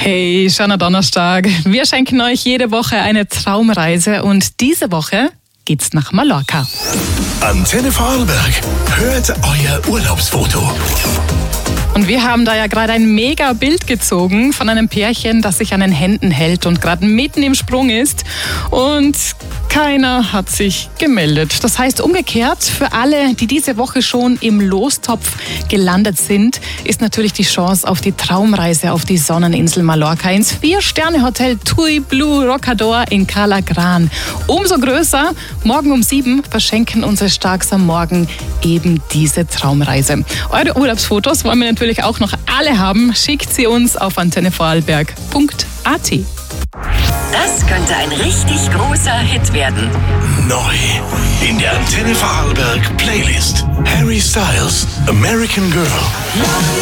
Hey, schöner Donnerstag. Wir schenken euch jede Woche eine Traumreise und diese Woche geht's nach Mallorca. Antenne Vorarlberg, hört euer Urlaubsfoto. Und wir haben da ja gerade ein mega Bild gezogen von einem Pärchen, das sich an den Händen hält und gerade mitten im Sprung ist. Und keiner hat sich gemeldet. Das heißt umgekehrt, für alle, die diese Woche schon im Lostopf gelandet sind, ist natürlich die Chance auf die Traumreise auf die Sonneninsel Mallorca ins 4-Sterne-Hotel Tui Blue Rocador in Cala Gran. Umso größer, morgen um 7 verschenken unsere Starks am Morgen eben diese Traumreise. Eure Urlaubsfotos wollen wir natürlich auch noch alle haben. Schickt sie uns auf antennevorarlberg.at. Das könnte ein richtig großer Hit werden. Neu in der Antenne Vorarlberg Playlist. Harry Styles, American Girl.